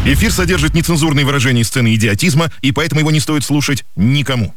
Эфир содержит нецензурные выражения и сцены идиотизма, и поэтому его не стоит слушать никому.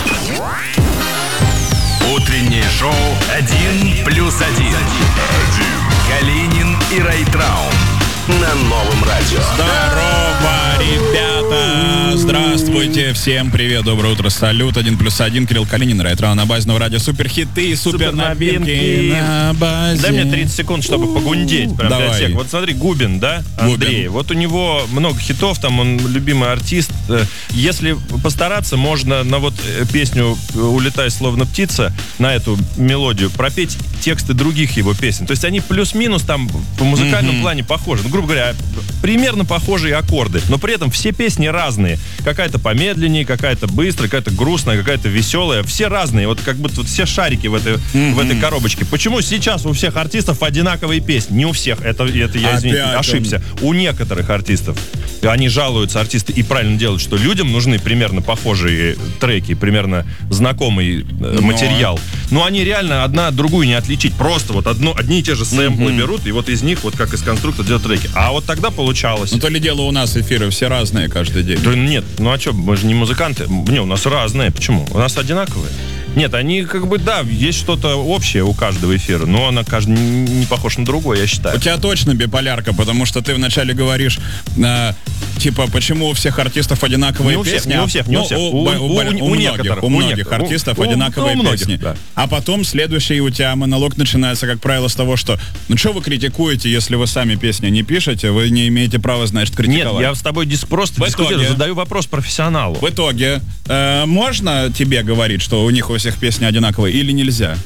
Утреннее шоу «1+1». Калинин и Райтрау на Новом радио. Здорово, ребята! Здравствуйте, всем привет, доброе утро, салют. 1+1, Кирилл Калинин, Райтрау на базе Нового радио. Суперхиты и суперновинки на базе. Дай мне 30 секунд, чтобы погундеть. Прям Давай. 5 сек. Вот смотри, Губин, да, Андрей. Губин. Вот у него много хитов, там он любимый артист. Если постараться, можно на вот песню «Улетай, словно птица», на эту мелодию пропеть тексты других его песен. То есть они плюс-минус там по музыкальному плане похожи. Ну, грубо говоря, примерно похожие аккорды. Но при этом все песни разные. Какая-то помедленнее, какая-то быстрая, какая-то грустная, какая-то веселая. Все разные. Вот как будто вот все шарики в этой коробочке. Почему сейчас у всех артистов одинаковые песни? Не у всех. Это я, извините, ошибся. У некоторых артистов. Они жалуются, артисты, и правильно делают, что людям нужны примерно похожие треки, примерно знакомый материал. Но они реально одна от другую не отличить. Просто вот одни и те же сэмплы берут, и вот из них, вот как из конструктора, делают треки. А вот тогда получалось. Ну, то ли дело у нас эфиры все разные каждый день. Да нет, ну а что, мы же не музыканты. Не, у нас разные. Почему? У нас одинаковые. Нет, они как бы, да, есть что-то общее у каждого эфира, но она каждый не похож на другой, я считаю. У тебя точно биполярка, потому что ты вначале говоришь, типа, почему у всех артистов одинаковые песни? Не у всех, не у всех. У многих артистов одинаковые песни. Да. А потом следующий у тебя монолог начинается, как правило, с того, что, ну что вы критикуете, если вы сами песни не пишете, вы не имеете права, значит, критиковать. Нет, я с тобой просто дискутирую, задаю вопрос профессионалу. В итоге, можно тебе говорить, что у них у всех песни одинаковые, или нельзя?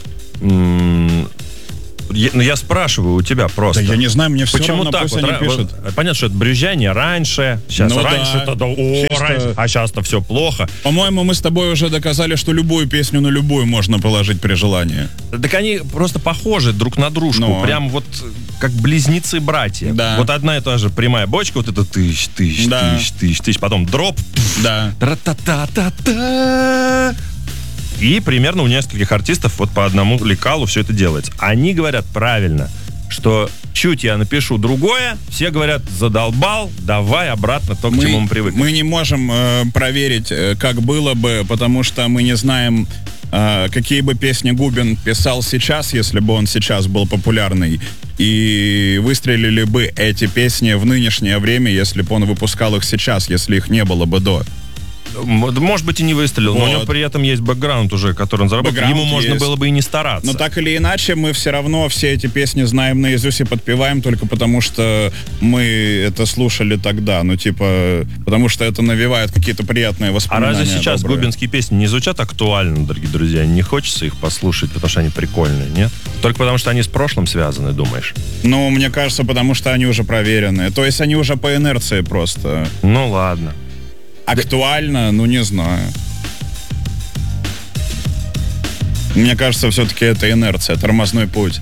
Я спрашиваю у тебя просто. Да я не знаю, мне все почему равно, так? пусть Вот, они пишут. Понятно, что это брюзжание раньше. Сейчас Ну раньше-то да. раньше, а сейчас-то все плохо. По-моему, мы с тобой уже доказали, что любую песню на любую можно положить при желании. Так они просто похожи друг на дружку. Но. Прям вот как близнецы-братья. Да. Вот одна и та же прямая бочка, вот это тыщ, Да. потом дроп. Да. Тра-та-та-та-та. И примерно у нескольких артистов вот по одному лекалу все это делается. Они говорят правильно, что чуть я напишу другое, все говорят: задолбал, давай обратно то, к чему мы привыкли. Мы не можем проверить, как было бы, потому что мы не знаем, какие бы песни Губин писал сейчас, если бы он сейчас был популярный, и выстрелили бы эти песни в нынешнее время, если бы он выпускал их сейчас, если их не было бы до. Может быть, и не выстрелил, но у него при этом есть бэкграунд уже, который он заработал. Ему можно было бы и не стараться. Но так или иначе, мы все равно все эти песни знаем наизусть и подпеваем только потому, что мы это слушали тогда. Ну, типа, потому что это навевает какие-то приятные А воспоминания. разве сейчас добрые. губинские песни не звучат актуально, дорогие друзья? Не хочется их послушать, потому что они прикольные, нет? Только потому, что они с прошлым связаны, думаешь? Ну, мне кажется, потому что они уже проверены. То есть они уже по инерции просто. Ну, ладно. Актуально, ну, не знаю. Мне кажется, все-таки это инерция, тормозной путь.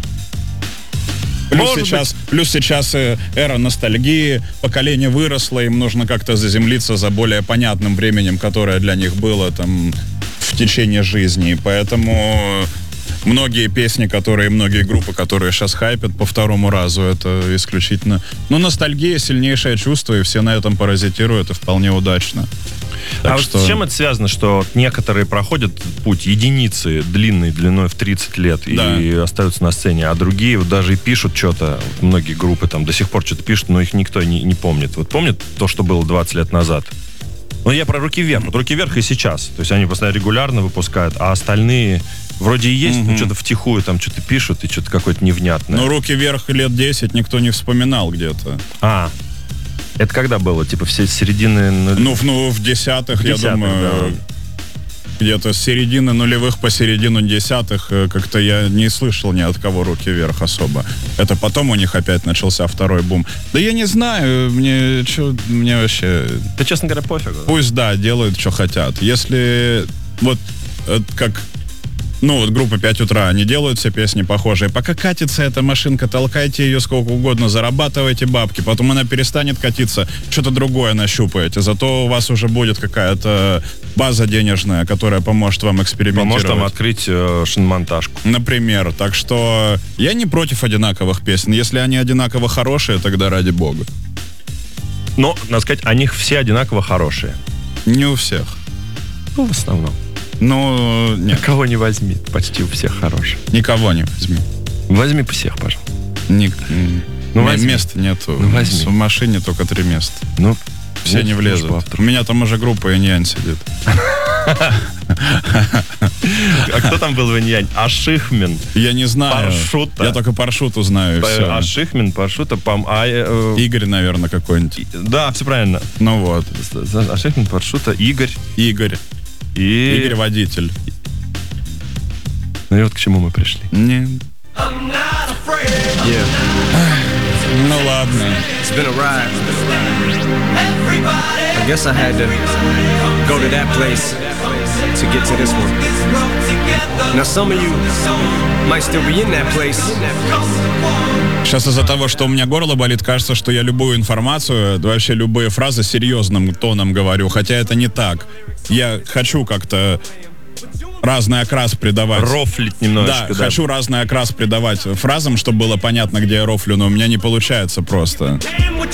Плюс сейчас эра ностальгии, поколение выросло, им нужно как-то заземлиться за более понятным временем, которое для них было там в течение жизни. И поэтому многие песни, многие группы, которые сейчас хайпят по второму разу, это исключительно... Ну, ностальгия — сильнейшее чувство, и все на этом паразитируют, и вполне удачно. Вот с чем это связано, что некоторые проходят путь единицы длиной в 30 лет и остаются на сцене, а другие вот даже и пишут что-то, многие группы там до сих пор что-то пишут, но их никто не помнит. Вот помнит то, что было 20 лет назад? Ну, я про «Руки вверх». Вот «Руки вверх» и сейчас. То есть они постоянно регулярно выпускают, а остальные вроде и есть, но что-то втихую там что-то пишут и что-то какое-то невнятное. Ну, «Руки вверх» лет 10 никто не вспоминал где-то. Это когда было? Типа все середины... Ну, в десятых, я думаю, где-то с середины нулевых по середину десятых как-то я не слышал ни от кого «Руки вверх» особо. Это потом у них опять начался второй бум. Да я не знаю, мне вообще... Да, честно говоря, пофигу. Пусть, делают, что хотят. Если вот как... Ну, вот группа «5 утра», они делают все песни похожие. Пока катится эта машинка, толкайте ее сколько угодно, зарабатывайте бабки. Потом она перестанет катиться, что-то другое нащупаете. Зато у вас уже будет какая-то база денежная, которая поможет вам экспериментировать. Поможет вам открыть шиномонтажку. Например. Так что я не против одинаковых песен. Если они одинаково хорошие, тогда ради бога. Но, надо сказать, они все одинаково хорошие. Не у всех. Ну, в основном. Ну, нет, Кого не возьми, почти у всех хорошие. никого не возьми. Возьми всех, пожалуйста. Возьми. Места нету. Ну, возьми. В машине только 3 места. Ну, Все не влезут. У меня там уже группа инь-янь сидит. А кто там был в инь-янь? Ашихмин. Я не знаю. Паршута. Я только Паршуту знаю, и все. Ашихмин, Паршута, Игорь, наверное, какой-нибудь. Да, все правильно. Ну вот. Ашихмин, Паршута, Игорь. Игорь водитель. Ну и вот к чему мы пришли. Не. Ну ладно. It's been a ride. I guess I had to go to that place to get to this one. Now some of you might still be in that place. Сейчас из-за того, что у меня горло болит, кажется, что я любую информацию, вообще любые фразы серьезным тоном говорю, хотя это не так. Я хочу как-то разный окрас придавать. Рофлить немножечко, да. Хочу разный окрас придавать фразам, чтобы было понятно, где я рофлю, но у меня не получается просто.